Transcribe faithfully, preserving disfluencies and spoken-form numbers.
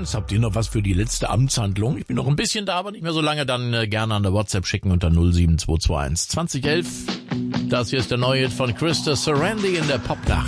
Jungs, habt ihr noch was für die letzte Amtshandlung? Ich bin noch ein bisschen da, aber nicht mehr so lange. Dann äh, gerne an der WhatsApp schicken unter null sieben zwei zwei eins zwanzig elf. Das hier ist der neue Hit von Krista Sarandon in der Popnacht.